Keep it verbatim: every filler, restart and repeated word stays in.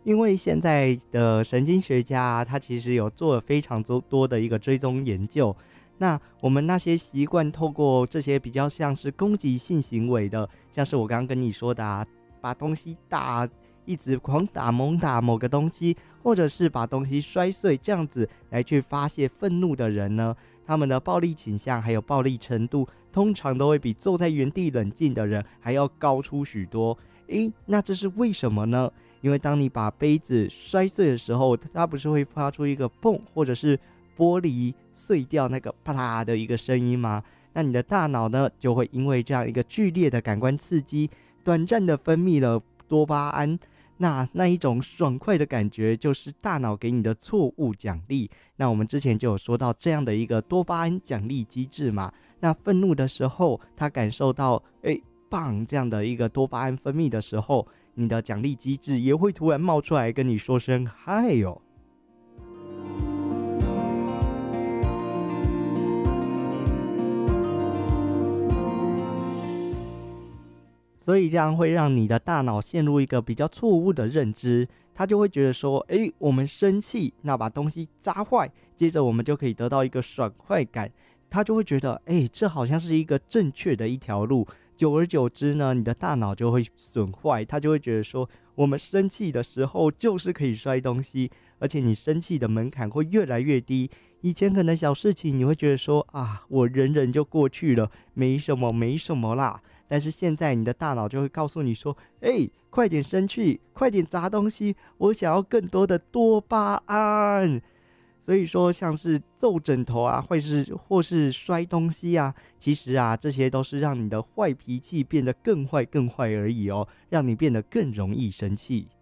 因为现在的神经学家啊，他其实有做了非常多的一个追踪研究。那我们那些习惯透过这些比较像是攻击性行为的，像是我刚刚跟你说的啊，把东西打，一直狂打猛打某个东西，或者是把东西摔碎，这样子来去发泄愤怒的人呢，他们的暴力倾向还有暴力程度，通常都会比坐在原地冷静的人还要高出许多。诶，那这是为什么呢？因为当你把杯子摔碎的时候，它不是会发出一个砰，或者是玻璃碎掉那个啪啦的一个声音吗？那你的大脑呢，就会因为这样一个剧烈的感官刺激，短暂的分泌了多巴胺。那那一种爽快的感觉，就是大脑给你的错误奖励。那我们之前就有说到这样的一个多巴胺奖励机制嘛。那愤怒的时候，他感受到诶棒这样的一个多巴胺分泌的时候，你的奖励机制也会突然冒出来跟你说声嗨哟。所以这样会让你的大脑陷入一个比较错误的认知，他就会觉得说，诶，我们生气，那把东西砸坏，接着我们就可以得到一个爽快感，他就会觉得，诶，这好像是一个正确的一条路。久而久之呢，你的大脑就会损坏，他就会觉得说，我们生气的时候就是可以摔东西，而且你生气的门槛会越来越低。以前可能小事情你会觉得说，啊，我忍忍就过去了，没什么没什么啦。但是现在你的大脑就会告诉你说，哎，快点生气，快点砸东西，我想要更多的多巴胺。所以说像是揍枕头啊，或是或是摔东西啊，其实啊这些都是让你的坏脾气变得更坏更坏而已哦，让你变得更容易生气。